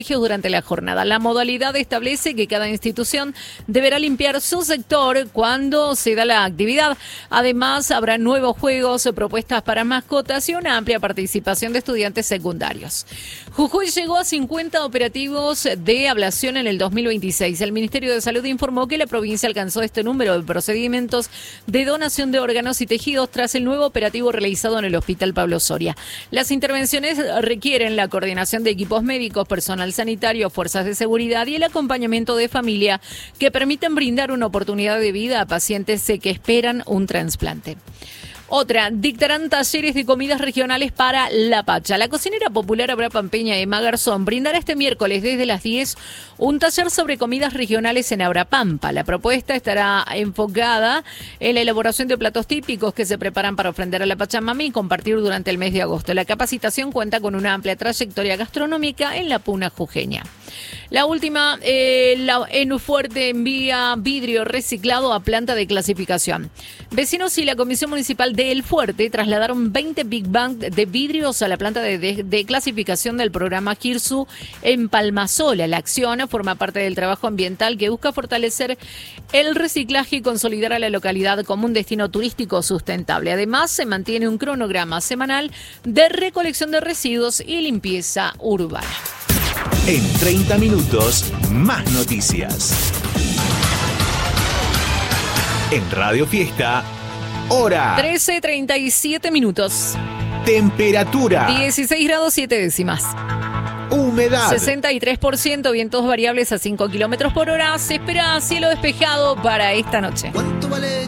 Durante la jornada. La modalidad establece que cada institución deberá limpiar su sector cuando se da la actividad. Además, habrá nuevos juegos, propuestas para mascotas y una amplia participación de estudiantes secundarios. Jujuy llegó a 50 operativos de ablación en el 2026. El Ministerio de Salud informó que la provincia alcanzó este número de procedimientos de donación de órganos y tejidos tras el nuevo operativo realizado en el Hospital Pablo Soria. Las intervenciones requieren la coordinación de equipos médicos, personal sanitario, fuerzas de seguridad y el acompañamiento de familia que permiten brindar una oportunidad de vida a pacientes que esperan un trasplante. Otra, dictarán talleres de comidas regionales para La Pacha. La cocinera popular Abra Pampeña, Emma Garzón, brindará este miércoles desde las 10 un taller sobre comidas regionales en Abrapampa. La propuesta estará enfocada en la elaboración de platos típicos que se preparan para ofrendar a la Pachamama y compartir durante el mes de agosto. La capacitación cuenta con una amplia trayectoria gastronómica en la puna jujeña. La última, en Fuerte envía vidrio reciclado a planta de clasificación. Vecinos y la Comisión Municipal de El Fuerte trasladaron 20 Big Bang de vidrios a la planta de clasificación del programa Kirsu en Palmasola. La acción forma parte del trabajo ambiental que busca fortalecer el reciclaje y consolidar a la localidad como un destino turístico sustentable. Además, se mantiene un cronograma semanal de recolección de residuos y limpieza urbana. En 30 minutos, más noticias. En Radio Fiesta, hora 13:37 minutos. Temperatura. 16 grados 7 décimas. Humedad. 63%, vientos variables a 5 kilómetros por hora. Se espera cielo despejado para esta noche. ¿Cuánto vale